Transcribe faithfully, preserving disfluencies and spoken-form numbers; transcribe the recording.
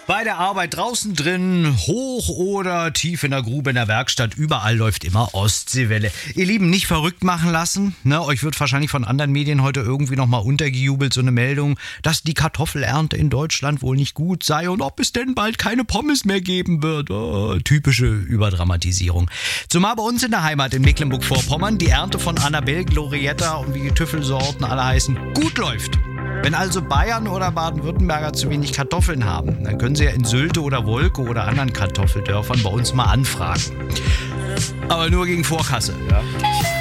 Bei der Arbeit, draußen drin, hoch oder tief in der Grube, in der Werkstatt, überall läuft immer Ostseewelle. Ihr Lieben, nicht verrückt machen lassen. Ne? Euch wird wahrscheinlich von anderen Medien heute irgendwie nochmal untergejubelt, so eine Meldung, dass die Kartoffelernte in Deutschland wohl nicht gut sei und ob es denn bald keine Pommes mehr geben wird. Oh, typische Überdramatisierung. Zumal bei uns in der Heimat in Mecklenburg-Vorpommern die Ernte von Annabelle, Glorietta und wie die Tüffelsorten alle heißen, gut läuft. Wenn also Bayern oder Baden-Württemberger zu wenig Kartoffeln haben, dann können sie ja in Sylte oder Wolke oder anderen Kartoffeldörfern bei uns mal anfragen. Aber nur gegen Vorkasse, ja.